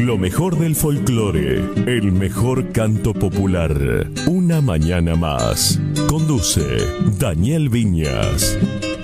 Lo mejor del folclore, el mejor canto popular. Una mañana más. Conduce Daniel Viñas.